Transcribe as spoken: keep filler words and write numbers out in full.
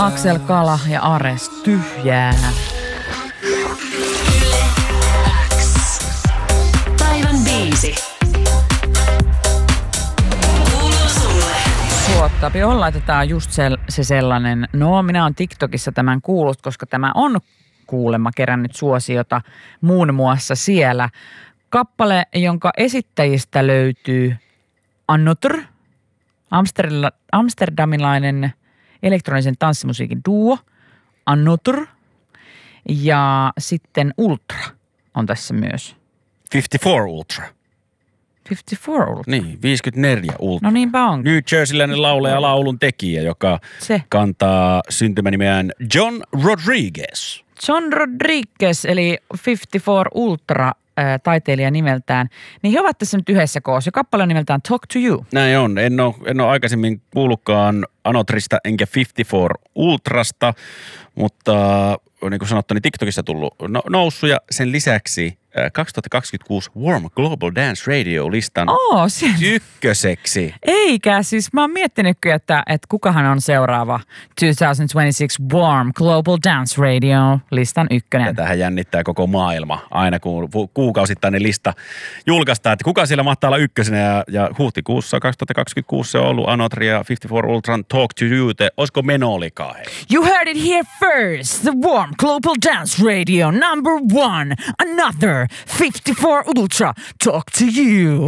Axel Kala ja Ares Tyhjää. Päivän biisi. Suottaapi olla, että tämä on just se, se sellainen. No, minä olen TikTokissa tämän kuullut, koska tämä on kuulemma kerännyt suosiota muun muassa siellä. Kappale, jonka esittäjistä löytyy Another, amsterdamilainen elektronisen tanssimusiikin duo, Another, ja sitten Ultra on tässä myös. viisikymmentäneljä Ultra. viisikymmentäneljä Ultra? Niin, viisikymmentäneljä Ultra. No niinpä on. New Jerseyläinen laulaja, laulun tekijä, joka Se. kantaa syntymänimeään John Rodriguez. John Rodriguez, eli viisikymmentäneljä Ultra, ää, taiteilija nimeltään, niin he ovat tässä nyt yhdessä koossa. Kappale on nimeltään Talk to You. Näin on. En ole, en ole aikaisemmin kuullutkaan Anotrista enkä viisikymmentäneljä Ultrasta, mutta niin kuin sanottu, niin TikTokissa tullut no, noussut ja sen lisäksi äh, kaksituhattakaksikymmentäkuusi Warm Global Dance Radio-listan Oo, siellä. ykköseksi. Eikä, siis mä oon miettinytkin, että, että kukahan on seuraava kaksituhattakaksikymmentäkuusi Warm Global Dance Radio listan ykkönen. Tätähän jännittää koko maailma aina, kun kuukausittainen lista julkaistaan, että kuka siellä mahtaa olla ykkösenä. Ja, ja huhtikuussa kaksituhattakaksikymmentäkuusi se on ollut Another ja viisikymmentäneljä Ultran Talk to You. Te, olisiko meno olikaan? Hei? You heard it here first. The Warm Global Dance Radio number one. Another viisikymmentäneljä Ultra Talk to You.